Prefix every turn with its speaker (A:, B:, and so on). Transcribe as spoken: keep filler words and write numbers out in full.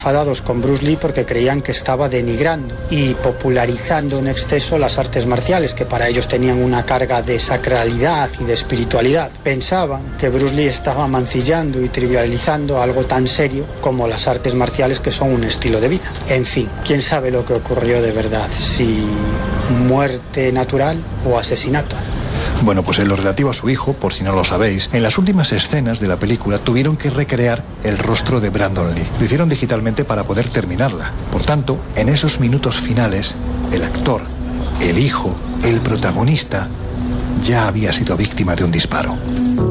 A: enfadados con Bruce Lee porque creían que estaba denigrando y popularizando en exceso las artes marciales, que para ellos tenían una carga de sacralidad y de espiritualidad. Pensaban que Bruce Lee estaba mancillando y trivializando algo tan serio como las artes marciales, que son un estilo de vida. En fin, quién sabe lo que ocurrió de verdad, si muerte natural o asesinato.
B: Bueno, pues en lo relativo a su hijo, por si no lo sabéis, en las últimas escenas de la película tuvieron que recrear el rostro de Brandon Lee. Lo hicieron digitalmente para poder terminarla. Por tanto, en esos minutos finales, el actor, el hijo, el protagonista, ya había sido víctima de un disparo.